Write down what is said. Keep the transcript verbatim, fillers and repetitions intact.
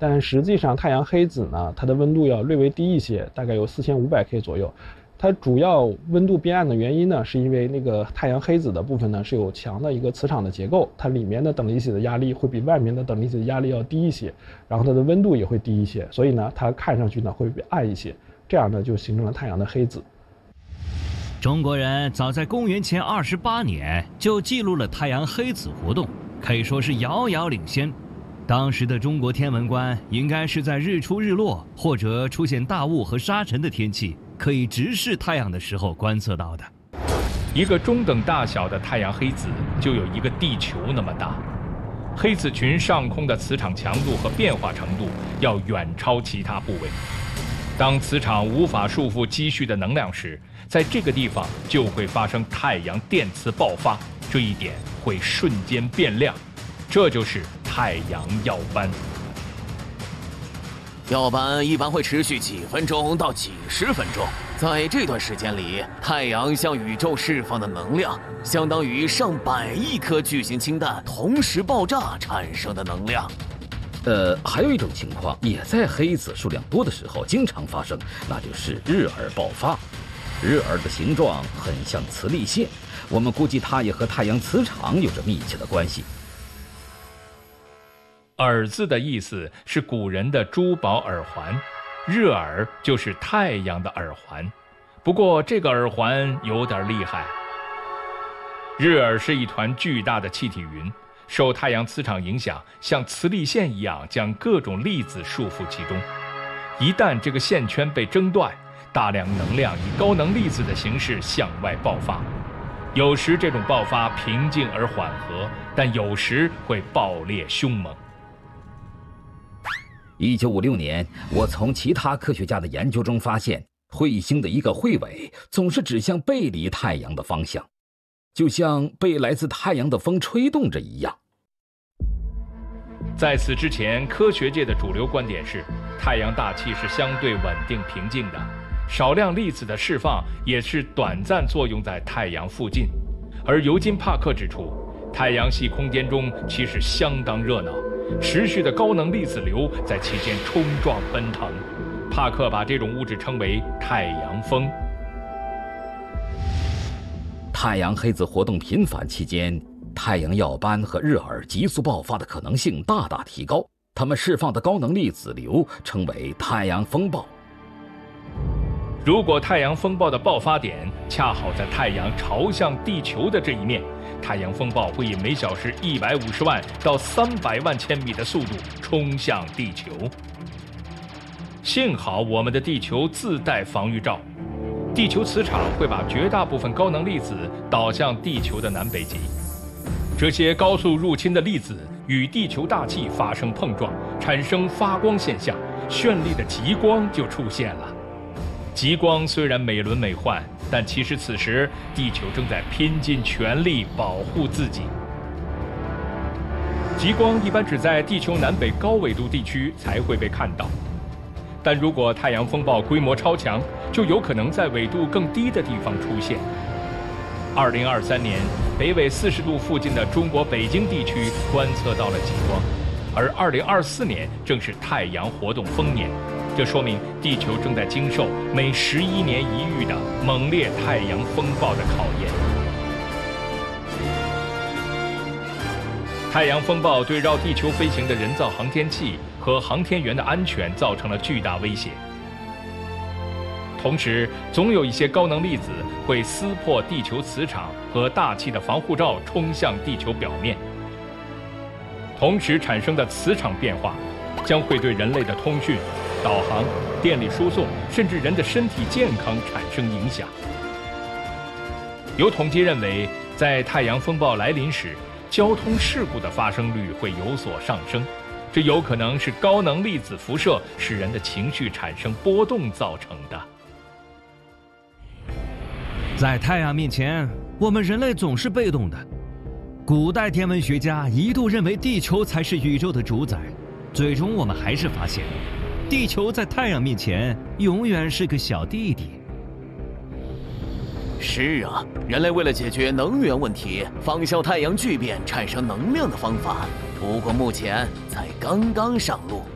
但实际上太阳黑子呢，它的温度要略微低一些，大概有四千五百 K 左右。它主要温度变暗的原因呢，是因为那个太阳黑子的部分呢是有强的一个磁场的结构，它里面的等离子的压力会比外面的等离子的压力要低一些，然后它的温度也会低一些，所以呢它看上去呢会比暗一些，这样呢就形成了太阳的黑子。 中国人早在公元前二十八年就记录了太阳黑子活动，可以说是遥遥领先。当时的中国天文观应该是在日出日落或者出现大雾和沙尘的天气可以直视太阳的时候观测到的。 一个中等大小的太阳黑子就有一个地球那么大，黑子群上空的磁场强度和变化程度要远超其他部位。当磁场无法束缚积蓄的能量时，在这个地方就会发生太阳电磁爆发，这一点会瞬间变亮，这就是太阳耀斑。 耀斑一般会持续几分钟到几十分钟，在这段时间里，太阳向宇宙释放的能量，相当于上百亿颗巨型氢弹同时爆炸产生的能量。 呃，还有一种情况也在黑子数量多的时候经常发生，那就是日珥爆发。日珥的形状很像磁力线，我们估计它也和太阳磁场有着密切的关系。 耳字的意思是古人的珠宝耳环，日珥就是太阳的耳环。不过这个耳环有点厉害。日珥是一团巨大的气体云，受太阳磁场影响，像磁力线一样将各种粒子束缚其中。一旦这个线圈被挣断，大量能量以高能粒子的形式向外爆发。有时这种爆发平静而缓和，但有时会爆裂凶猛。 一九五六年，我从其他科学家的研究中发现，彗星的一个彗尾总是指向背离太阳的方向，就像被来自太阳的风吹动着一样。 在此之前，科学界的主流观点是，太阳大气是相对稳定平静的，少量粒子的释放也是短暂作用在太阳附近。而尤金·帕克指出，太阳系空间中其实相当热闹，持续的高能粒子流在其间冲撞奔腾。帕克把这种物质称为太阳风。 太阳黑子活动频繁期间，太阳耀斑和日珥急速爆发的可能性大大提高，它们释放的高能粒子流称为太阳风暴。 如果太阳风暴的爆发点恰好在太阳朝向地球的这一面，太阳风暴会以每小时一百五十万到三百万千米的速度冲向地球。幸好我们的地球自带防御罩，地球磁场会把绝大部分高能粒子导向地球的南北极。这些高速入侵的粒子与地球大气发生碰撞，产生发光现象，绚丽的极光就出现了。极光虽然美轮美奂，但其实此时地球正在拼尽全力保护自己。极光一般只在地球南北高纬度地区才会被看到，但如果太阳风暴规模超强，就有可能在纬度更低的地方出现。二零二三年，北纬四十度附近的中国北京地区观测到了极光，而二零二四年正是太阳活动丰年。这说明地球正在经受每十一年一遇的猛烈太阳风暴的考验。太阳风暴对绕地球飞行的人造航天器和航天员的安全造成了巨大威胁。同时，总有一些高能粒子会撕破地球磁场和大气的防护罩，冲向地球表面。同时产生的磁场变化将会对人类的通讯、导航、电力输送，甚至人的身体健康产生影响。有统计认为，在太阳风暴来临时，交通事故的发生率会有所上升，这有可能是高能粒子辐射使人的情绪产生波动造成的。 在太阳面前，我们人类总是被动的。古代天文学家一度认为地球才是宇宙的主宰，最终我们还是发现，地球在太阳面前永远是个小弟弟。 是啊，人类为了解决能源问题，仿效太阳巨变产生能量的方法，不过目前才刚刚上路。